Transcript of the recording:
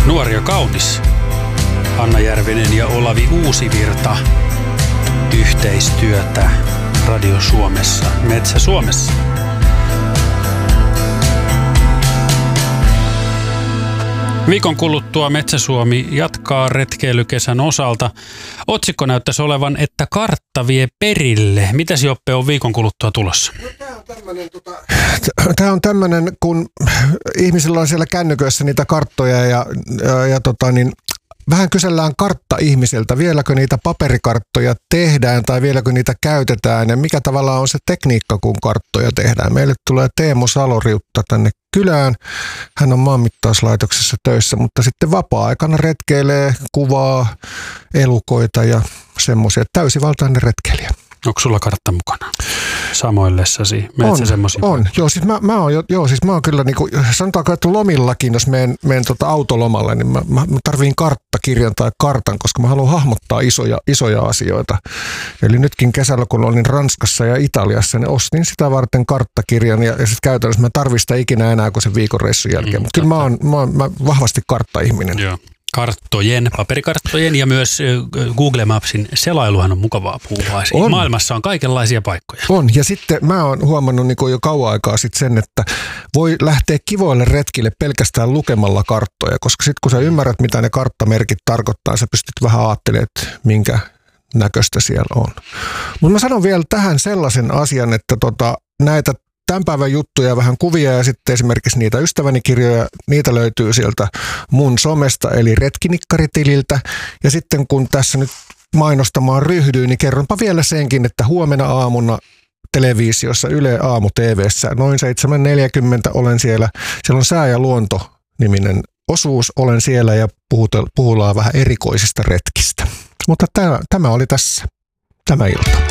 Nuori ja kaunis. Anna Järvinen ja Olavi Uusivirta. Yhteistyötä Radio Suomessa, Metsä Suomessa. Viikon kuluttua Metsä Suomi jatkaa retkeilykesän osalta. Otsikko näyttäisi olevan, että kartta vie perille. Mitäs Joppe on viikon kuluttua tulossa? No, tämä on tämmöinen, kun ihmisillä on siellä kännyköissä niitä karttoja ja vähän kysellään kartta-ihmisiltä, vieläkö niitä paperikarttoja tehdään tai vieläkö niitä käytetään ja mikä tavallaan on se tekniikka, kun karttoja tehdään. Meille tulee Teemu Saloriutta tänne kylään. Hän on maanmittauslaitoksessa töissä, mutta sitten vapaa-aikana retkeilee, kuvaa elukoita ja semmoisia. Täysivaltainen retkeilijä. Onko sulla kartta mukana samoillessasi? Menet semmoisia? On. Mä oon kyllä niinku, sanotaanko, että lomillakin, jos menen autolomalle, niin mä tarviin karttakirjan tai kartan, koska mä haluan hahmottaa isoja asioita. Eli nytkin kesällä, kun olin Ranskassa ja Italiassa, niin ostin sitä varten karttakirjan ja sitten käytännössä mä tarvitsen sitä ikinä enää kuin sen viikon reissun jälkeen. Mutta kyllä mä oon vahvasti kartta-ihminen. Joo. Paperikarttojen ja myös Google Mapsin selailuhan on mukavaa puuhaa. Maailmassa on kaikenlaisia paikkoja. On, ja sitten mä oon huomannut niin jo kauan aikaa sitten sen, että voi lähteä kivoille retkille pelkästään lukemalla karttoja, koska sitten kun sä ymmärrät, mitä ne karttamerkit tarkoittaa, sä pystyt vähän ajattelemaan, että minkä näköistä siellä on. Mutta mä sanon vielä tähän sellaisen asian, että näitä tämän päivän juttuja, vähän kuvia ja sitten esimerkiksi niitä ystäväni kirjoja, niitä löytyy sieltä mun somesta eli Retkinikkarit-tililtä. Ja sitten kun tässä nyt mainostamaan ryhdyin, niin kerronpa vielä senkin, että huomenna aamuna televisiossa Yle Aamu TV:ssä noin 7.40 olen siellä. Siellä on Sää ja luonto-niminen osuus. Olen siellä ja puhutaan vähän erikoisista retkistä. Mutta tämä oli tässä tämä ilta.